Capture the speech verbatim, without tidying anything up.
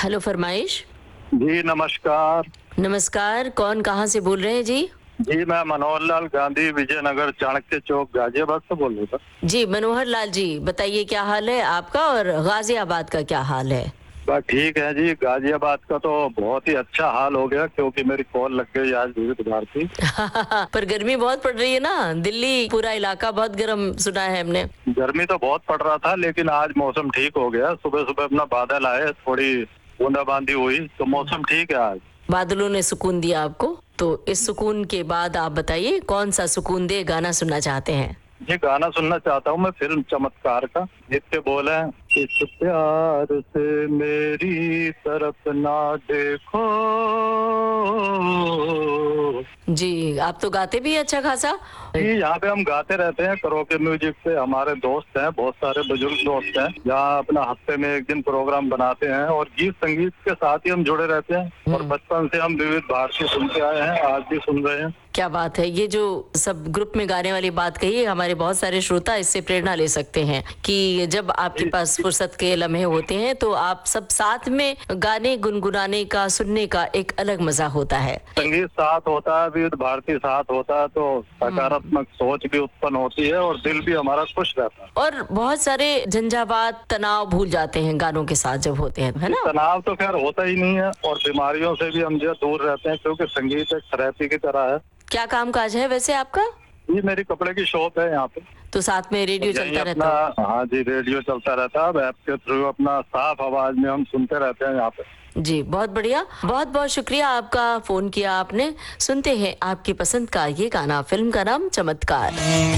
Hello फरमाइश। जी नमस्कार। नमस्कार, कौन कहाँ से बोल रहे हैं जी? जी मैं मनोहर लाल गांधी, विजयनगर, चाणक्य चौक, गाजियाबाद से बोल रहा था। जी मनोहर लाल जी, बताइए क्या हाल है आपका और गाजियाबाद का क्या हाल है? बस ठीक है जी। गाजियाबाद का तो बहुत ही अच्छा हाल हो गया क्योंकि मेरी कॉल लग गई आज विविध भारती। पर गर्मी बहुत पड़ रही है ना, दिल्ली पूरा इलाका बहुत गर्म सुना है हमने। गर्मी तो बहुत पड़ रहा था लेकिन आज मौसम ठीक हो गया। सुबह सुबह अपना बादल आए, थोड़ी बूंदाबांदी हुई तो मौसम ठीक है आज। बादलों ने सुकून दिया आपको, तो इस सुकून के बाद आप बताइए कौन सा सुकून दे गाना सुनना चाहते हैं? ये गाना सुनना चाहता हूँ मैं फिल्म चमत्कार का, जिसके बोल है, इस प्यार से मेरी तरफ ना देखो। जी, आप तो गाते भी अच्छा खासा। जी यहाँ पे हम गाते रहते हैं करोके म्यूजिक पे। हमारे दोस्त हैं, बहुत सारे बुजुर्ग दोस्त हैं, जहाँ अपना हफ्ते में एक दिन प्रोग्राम बनाते हैं और गीत संगीत के साथ ही हम जुड़े रहते हैं। और बचपन से हम विविध भारती सुनते आए हैं, आज भी सुन रहे हैं। क्या बात है, ये जो सब ग्रुप में गाने वाली बात कही है, हमारे बहुत सारे श्रोता इससे प्रेरणा ले सकते हैं कि जब आपके पास फुर्सत के लम्हे होते हैं तो आप सब साथ में गाने गुनगुनाने का, सुनने का एक अलग मजा होता है। संगीत साथ होता है, विविध भारती साथ होता है तो सकारात्मक सोच भी उत्पन्न होती है और दिल भी हमारा खुश रहता है। और बहुत सारे झंझावात, तनाव भूल जाते हैं गानों के साथ जब होते हैं, है ना? तनाव तो खैर होता ही नहीं है और बीमारियों से भी हम जो दूर रहते हैं क्योंकि संगीत एक थेरेपी की तरह है। क्या काम काज है वैसे आपका? जी मेरी कपड़े की शॉप है यहाँ पे। तो साथ में रेडियो चलता रहता है? हाँ जी, रेडियो चलता रहता है। ऐप के थ्रू अपना साफ आवाज में हम सुनते रहते हैं यहाँ पे। जी बहुत बढ़िया, बहुत बहुत शुक्रिया आपका, फोन किया आपने। सुनते हैं आपकी पसंद का ये गाना, फिल्म का नाम चमत्कार।